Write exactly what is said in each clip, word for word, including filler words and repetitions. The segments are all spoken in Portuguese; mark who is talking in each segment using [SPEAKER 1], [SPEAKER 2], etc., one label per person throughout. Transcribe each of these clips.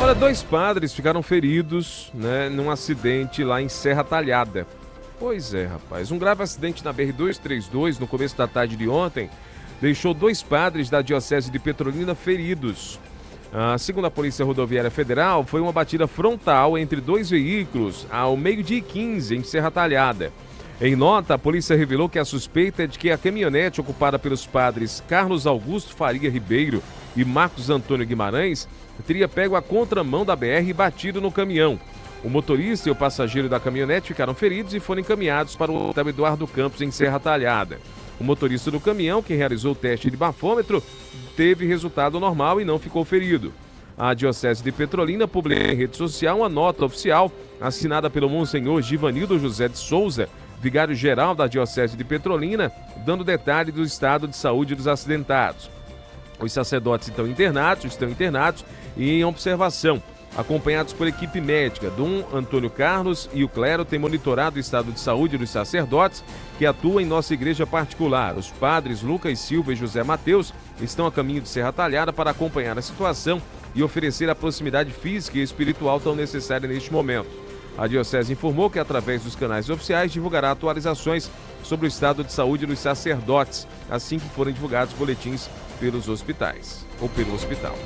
[SPEAKER 1] Olha, dois padres ficaram feridos, né, num acidente lá em Serra Talhada. Pois é, rapaz. Um grave acidente na B R duzentos e trinta e dois, no começo da tarde de ontem, deixou dois padres da Diocese de Petrolina feridos. Ah, segundo a Polícia Rodoviária Federal, foi uma batida frontal entre dois veículos ao meio-dia e quinze, em Serra Talhada. Em nota, a polícia revelou que a suspeita é de que a caminhonete ocupada pelos padres Carlos Augusto Faria Ribeiro e Marcos Antônio Guimarães teria pego a contramão da B R e batido no caminhão. O motorista e o passageiro da caminhonete ficaram feridos e foram encaminhados para o Hospital Eduardo Campos, em Serra Talhada. O motorista do caminhão, que realizou o teste de bafômetro, teve resultado normal e não ficou ferido. A Diocese de Petrolina publicou em rede social uma nota oficial assinada pelo Monsenhor Givanildo José de Souza, vigário-geral da Diocese de Petrolina, dando detalhe do estado de saúde dos acidentados. Os sacerdotes estão internados, estão internados e em observação, acompanhados por equipe médica. Dom Antônio Carlos e o clero têm monitorado o estado de saúde dos sacerdotes que atuam em nossa igreja particular. Os padres Lucas Silva e José Mateus estão a caminho de Serra Talhada para acompanhar a situação e oferecer a proximidade física e espiritual tão necessária neste momento. A Diocese informou que, através dos canais oficiais, divulgará atualizações sobre o estado de saúde dos sacerdotes, assim que forem divulgados boletins pelos hospitais, ou pelo hospital.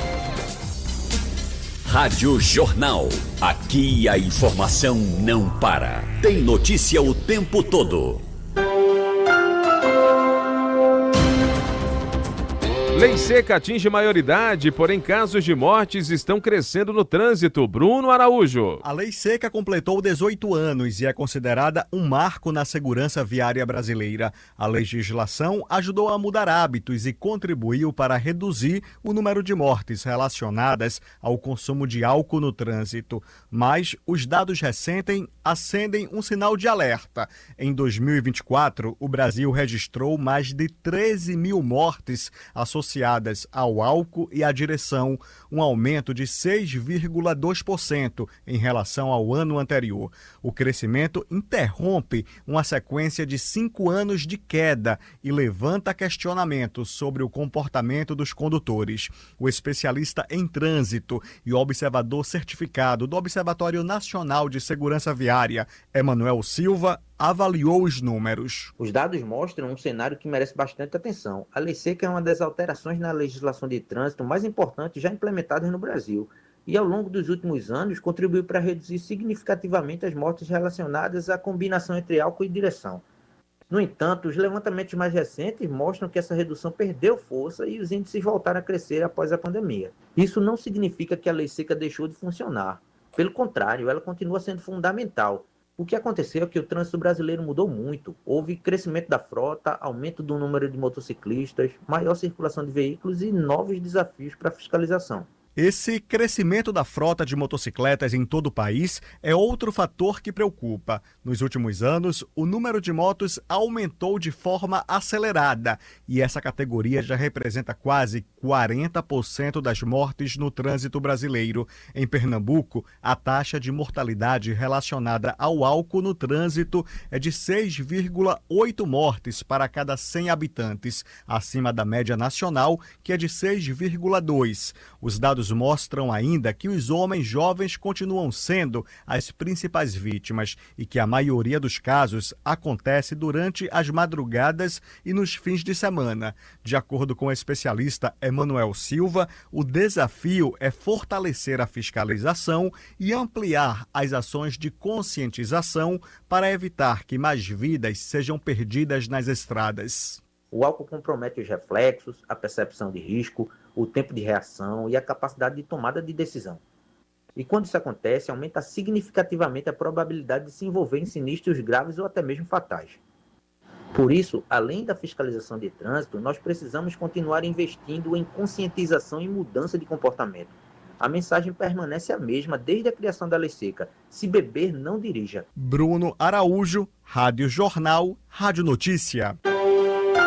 [SPEAKER 2] Rádio Jornal. Aqui a informação não para. Tem notícia o tempo todo.
[SPEAKER 1] Lei seca atinge maioridade, porém casos de mortes estão crescendo no trânsito. Bruno Araújo.
[SPEAKER 3] A lei seca completou dezoito anos e é considerada um marco na segurança viária brasileira. A legislação ajudou a mudar hábitos e contribuiu para reduzir o número de mortes relacionadas ao consumo de álcool no trânsito. Mas os dados recentes acendem um sinal de alerta. Em dois mil e vinte e quatro, o Brasil registrou mais de treze mil mortes associadas associadas ao álcool e à direção, um aumento de seis vírgula dois por cento em relação ao ano anterior. O crescimento interrompe uma sequência de cinco anos de queda e levanta questionamentos sobre o comportamento dos condutores. O especialista em trânsito e observador certificado do Observatório Nacional de Segurança Viária, Emanuel Silva, avaliou os números.
[SPEAKER 4] Os dados mostram um cenário que merece bastante atenção. A lei seca é uma das alterações na legislação de trânsito mais importantes já implementadas no Brasil e, ao longo dos últimos anos, contribuiu para reduzir significativamente as mortes relacionadas à combinação entre álcool e direção. No entanto, os levantamentos mais recentes mostram que essa redução perdeu força e os índices voltaram a crescer após a pandemia. Isso não significa que a lei seca deixou de funcionar. Pelo contrário, ela continua sendo fundamental. O que aconteceu é que o trânsito brasileiro mudou muito. Houve crescimento da frota, aumento do número de motociclistas, maior circulação de veículos e novos desafios para a fiscalização.
[SPEAKER 3] Esse crescimento da frota de motocicletas em todo o país é outro fator que preocupa. Nos últimos anos, o número de motos aumentou de forma acelerada e essa categoria já representa quase quarenta por cento das mortes no trânsito brasileiro. Em Pernambuco, a taxa de mortalidade relacionada ao álcool no trânsito é de seis vírgula oito mortes para cada cem habitantes, acima da média nacional, que é de seis vírgula dois. Os dados mostram ainda que os homens jovens continuam sendo as principais vítimas e que a maioria dos casos acontece durante as madrugadas e nos fins de semana. De acordo com o especialista Emanuel Silva, o desafio é fortalecer a fiscalização e ampliar as ações de conscientização para evitar que mais vidas sejam perdidas nas estradas.
[SPEAKER 4] O álcool compromete os reflexos, a percepção de risco, o tempo de reação e a capacidade de tomada de decisão. E quando isso acontece, aumenta significativamente a probabilidade de se envolver em sinistros graves ou até mesmo fatais. Por isso, além da fiscalização de trânsito, nós precisamos continuar investindo em conscientização e mudança de comportamento. A mensagem permanece a mesma desde a criação da lei seca. Se beber, não dirija.
[SPEAKER 3] Bruno Araújo, Rádio Jornal, Rádio Notícia.